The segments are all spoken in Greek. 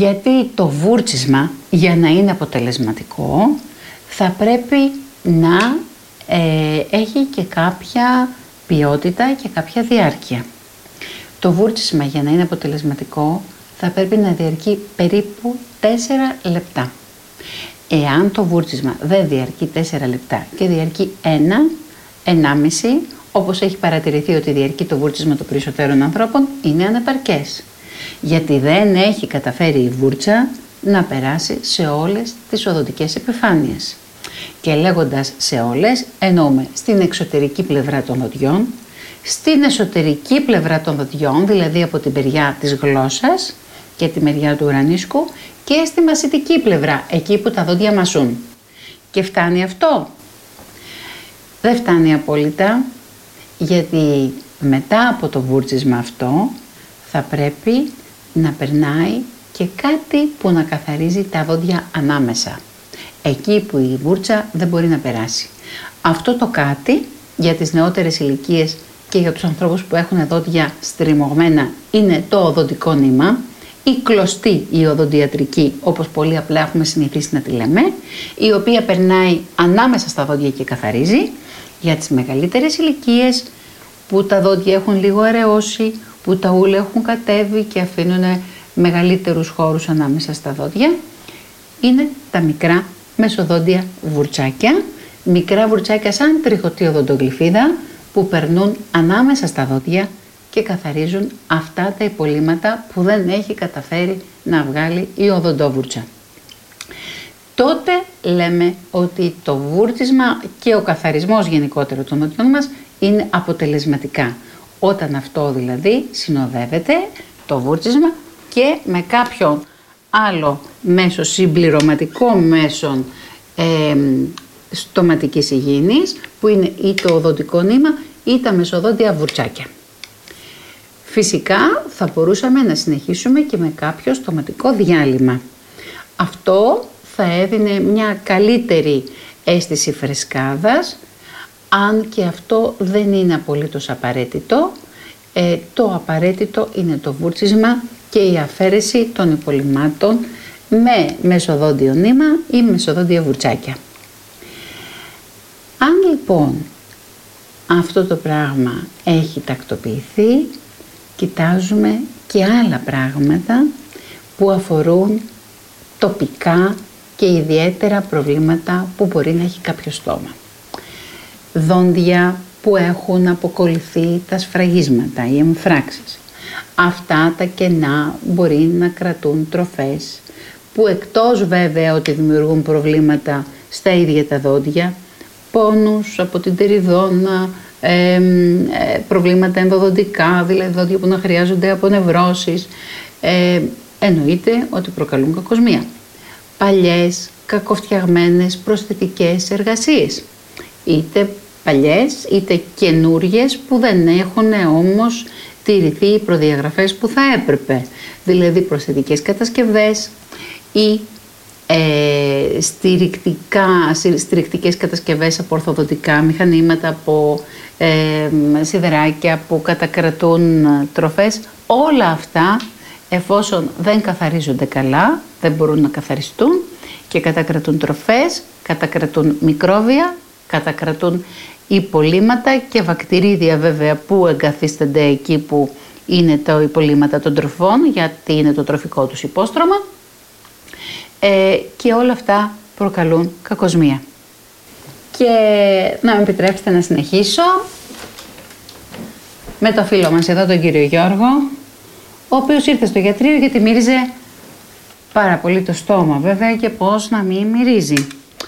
Γιατί το βούρτσισμα, για να είναι αποτελεσματικό, θα πρέπει να έχει και κάποια ποιότητα και κάποια διάρκεια. Το βούρτσισμα, για να είναι αποτελεσματικό, θα πρέπει να διαρκεί περίπου 4 λεπτά. Εάν το βούρτσισμα δεν διαρκεί 4 λεπτά και διαρκεί 1-1,5, όπως έχει παρατηρηθεί ότι διαρκεί το βούρτσισμα των περισσότερων ανθρώπων, είναι ανεπαρκές. Γιατί δεν έχει καταφέρει η βούρτσα να περάσει σε όλες τις οδοντικές επιφάνειες. Και λέγοντας σε όλες, εννοούμε στην εξωτερική πλευρά των δοντιών, στην εσωτερική πλευρά των δοντιών, δηλαδή από την μεριά της γλώσσας και τη μεριά του ουρανίσκου, και στη μασιτική πλευρά, εκεί που τα δόντια μασούν. Και φτάνει αυτό? Δεν φτάνει απόλυτα, γιατί μετά από το βούρτσισμα αυτό θα πρέπει να περνάει και κάτι που να καθαρίζει τα δόντια ανάμεσα, εκεί που η βούρτσα δεν μπορεί να περάσει. Αυτό το κάτι για τις νεότερες ηλικίες και για τους ανθρώπους που έχουν δόντια στριμωγμένα είναι το οδοντικό νήμα, η κλωστή, η οδοντιατρική, όπως πολύ απλά έχουμε συνηθίσει να τη λέμε, η οποία περνάει ανάμεσα στα δόντια και καθαρίζει. Για τις μεγαλύτερες ηλικίες που τα δόντια έχουν λίγο αραιώσει, που τα ούλα έχουν κατέβει και αφήνουν μεγαλύτερους χώρους ανάμεσα στα δόντια, είναι τα μικρά μεσοδόντια βουρτσάκια, μικρά βουρτσάκια σαν τριχωτή οδοντογλυφίδα που περνούν ανάμεσα στα δόντια και καθαρίζουν αυτά τα υπολείμματα που δεν έχει καταφέρει να βγάλει η οδοντόβουρτσα. Τότε λέμε ότι το βούρτσισμα και ο καθαρισμός γενικότερο των δοντιών μας είναι αποτελεσματικά. Όταν αυτό δηλαδή συνοδεύεται το βούρτσισμα και με κάποιο άλλο μέσο, συμπληρωματικό μέσο στοματικής υγιεινής, που είναι ή το οδοντικό νήμα ή τα μεσοδόντια βουρτσάκια. Φυσικά θα μπορούσαμε να συνεχίσουμε και με κάποιο στοματικό διάλειμμα. Αυτό θα έδινε μια καλύτερη αίσθηση φρεσκάδας, αν και αυτό δεν είναι απολύτως απαραίτητο. Το απαραίτητο είναι το βούρτσισμα και η αφαίρεση των υπολειμμάτων με μεσοδόντιο νήμα ή μεσοδόντια βουρτσάκια. Αν λοιπόν αυτό το πράγμα έχει τακτοποιηθεί, κοιτάζουμε και άλλα πράγματα που αφορούν τοπικά και ιδιαίτερα προβλήματα που μπορεί να έχει κάποιο στόμα. Δόντια που έχουν αποκολληθεί τα σφραγίσματα, οι εμφράξεις. Αυτά τα κενά μπορεί να κρατούν τροφές που, εκτός βέβαια ότι δημιουργούν προβλήματα στα ίδια τα δόντια, πόνους από την τεριδόνα, προβλήματα ενδοδοντικά, δηλαδή δόντια που να χρειάζονται απονευρώσεις, εννοείται ότι προκαλούν κακοσμία. Παλιές, κακοφτιαγμένες προσθετικές εργασίες, είτε παλιές είτε καινούριες που δεν έχουν όμως τηρηθεί οι προδιαγραφές που θα έπρεπε, δηλαδή προσθετικές κατασκευές ή στηρικτικές κατασκευές από ορθοδοντικά μηχανήματα, από σιδεράκια που κατακρατούν τροφές. Όλα αυτά, εφόσον δεν καθαρίζονται καλά, δεν μπορούν να καθαριστούν και κατακρατούν τροφές, κατακρατούν μικρόβια, κατακρατούν υπολείμματα και βακτηρίδια βέβαια που εγκαθίστανται εκεί που είναι τα υπολείμματα των τροφών, γιατί είναι το τροφικό τους υπόστρωμα, και όλα αυτά προκαλούν κακοσμία. Και να με επιτρέψετε να συνεχίσω με το φίλο μας εδώ, τον κύριο Γιώργο, ο οποίος ήρθε στο γιατρείο γιατί μύριζε πάρα πολύ το στόμα βέβαια, και πώς να μην μυρίζει.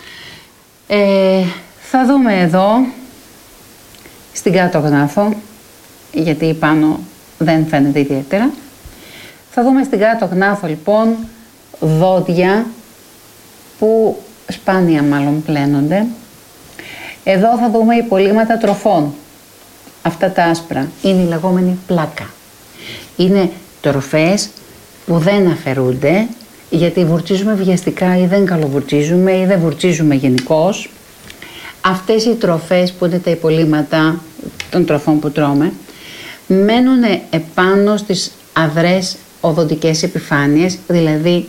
Θα δούμε εδώ στην κάτω γνάθο, γιατί πάνω δεν φαίνεται ιδιαίτερα. Θα δούμε στην κάτω γνάθο λοιπόν δόντια που σπάνια μάλλον πλένονται. Εδώ θα δούμε υπολείμματα τροφών. Αυτά τα άσπρα είναι η λεγόμενη πλάκα. Είναι τροφές που δεν αφαιρούνται, γιατί βουρτσίζουμε βιαστικά ή δεν καλοβουρτσίζουμε ή δεν βουρτσίζουμε γενικώς. Αυτές οι τροφές που είναι τα υπολείμματα των τροφών που τρώμε μένουν επάνω στις αδρές οδοντικές επιφάνειες, δηλαδή